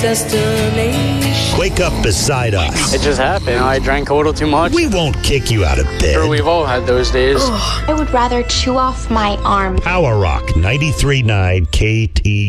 destination. Wake up beside us. It just happened. I drank a little too much. We won't kick you out of bed. Sure, we've all had those days. I would rather chew off my arm. Power Rock 93.9 KT.